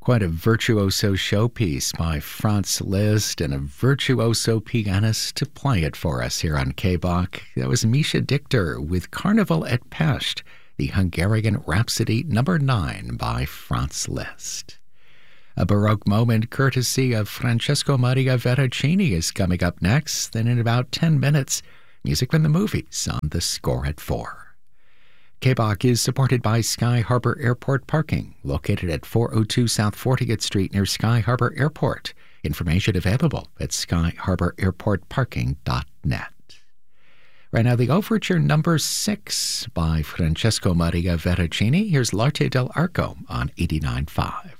Quite a virtuoso showpiece by Franz Liszt and a virtuoso pianist to play it for us here on K-Bach. That was Misha Dichter with Carnival at Pest, the Hungarian Rhapsody No. 9 by Franz Liszt. A Baroque moment courtesy of Francesco Maria Veracini is coming up next. Then in about 10 minutes, music from the movies on The Score at 4. K-Bach is supported by Sky Harbor Airport Parking, located at 402 South 40th Street near Sky Harbor Airport. Information available at skyharbораirportparking.net. Right now, the overture number 6 by Francesco Maria Veracini. Here's L'Arte dell'Arco on 89.5.